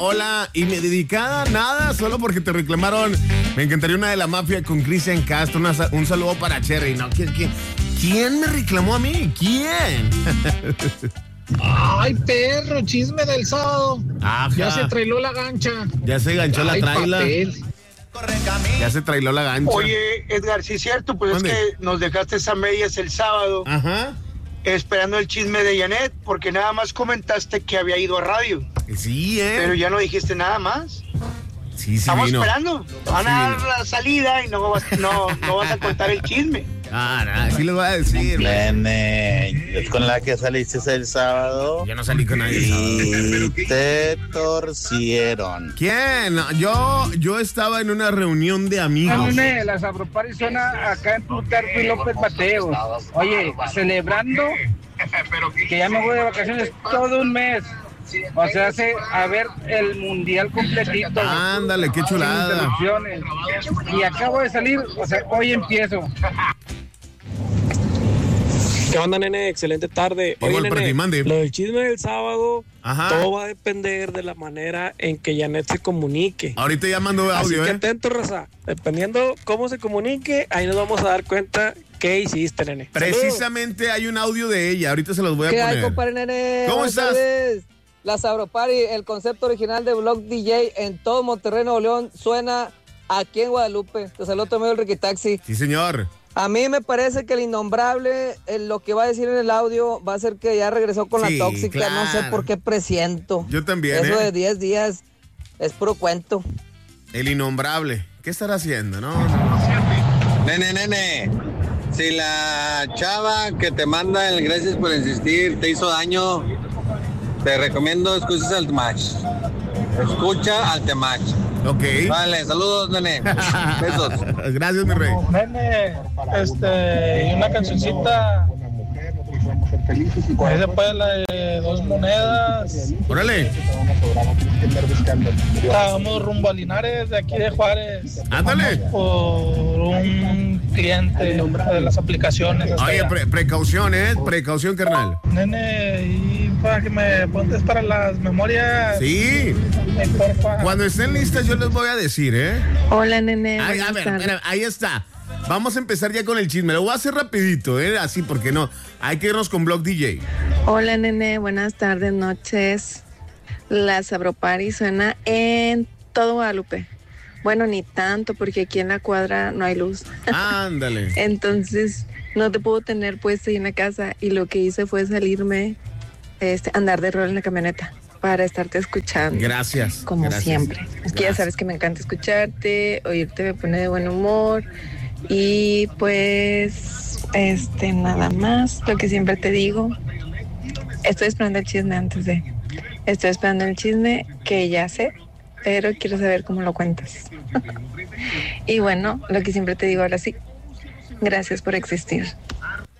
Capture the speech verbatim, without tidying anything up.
Hola, y me dedicada nada, solo porque te reclamaron. Me encantaría una de la mafia con Cristian Castro. Una, un saludo para Cherry. No, ¿quién, quién, ¿Quién me reclamó a mí? ¿Quién? Ay, perro, chisme del sábado. Ajá. Ya se trailó la gancha. Ya se ganchó la Ay, traila. papel. Ya se trailó la gancha. Oye, Edgar, sí es cierto, pues ¿Dónde? es que nos dejaste a medias el sábado. Ajá. Esperando el chisme de Janet, porque nada más comentaste que había ido a radio. Sí, ¿eh? Pero ya no dijiste nada más. Sí, sí, Estamos vino. esperando. Van Sí, a dar vino. la salida y no vas, no, no vas a contar el chisme. Ah, no, sí les voy a decir. Nene, es con la que saliste el sábado Yo no salí con nadie. y te torcieron. ¿Quién? Yo, yo estaba en una reunión de amigos. La Sabropari suena acá en Plutarco y López Mateos. Oye, celebrando que ya me voy de vacaciones todo un mes. O sea, hace a ver el mundial completito. Ándale, qué Sin chulada. interrupciones. Y acabo de salir, o sea, hoy empiezo. ¿Qué onda, nene? Excelente tarde. Oye, Igual para ti, nene, mande. lo del chisme del sábado, Ajá. todo va a depender de la manera en que Janet se comunique. Ahorita ya mando audio, Así que ¿eh? atento, raza. Dependiendo cómo se comunique, ahí nos vamos a dar cuenta qué hiciste, nene. Precisamente hay un audio de ella. Ahorita se los voy a ¿Qué poner. hay, compadre nene? ¿Cómo Buenas estás? tardes. La Sabropari, el concepto original de Blog D J en todo Monterrey, Nuevo León, suena aquí en Guadalupe. Te saludo también el Ricky Taxi. Sí, señor. A mí me parece que el innombrable, eh, lo que va a decir en el audio, va a ser que ya regresó con Sí, la tóxica. claro. No sé por qué presiento. Yo también, Eso ¿eh? de diez días es puro cuento. El innombrable. ¿Qué estará haciendo, no? Nene, nene, si la chava que te manda el gracias por insistir te hizo daño, te recomiendo escuches al Temach. Escucha al Temach. Ok. Vale, saludos, nene. Besos. Gracias, mi rey. Nene, este, y una cancioncita. Ahí se puede la de dos monedas. Órale. Estábamos rumbo a Linares, de aquí de Juárez. Ándale. Por un cliente de las aplicaciones. hasta Oye, allá. pre- precaución, ¿eh? Precaución, carnal. Nene, y para que me pontes para las memorias. Sí. eh, porfa. Cuando estén listas yo les voy a decir, ¿eh? Hola, nene. Ay, a buenas ver, tardes. espera, ahí está. Vamos a empezar ya con el chisme. Lo voy a hacer rapidito, ¿eh? Así, porque no. Hay que irnos con Blog D J. Hola, nene. Buenas tardes, noches. La Sabropari suena en todo Guadalupe. Bueno, ni tanto, porque aquí en la cuadra no hay luz. Ándale. Entonces, no te puedo tener puesta ahí en la casa. Y lo que hice fue salirme, este, andar de rol en la camioneta para estarte escuchando. Gracias. Como gracias. siempre. Es que ya sabes que me encanta escucharte, oírte me pone de buen humor. Y pues, este, nada más, lo que siempre te digo. Estoy esperando el chisme antes de. Estoy esperando el chisme que ya sé, pero quiero saber cómo lo cuentas. Y bueno, lo que siempre te digo ahora sí. Gracias por existir.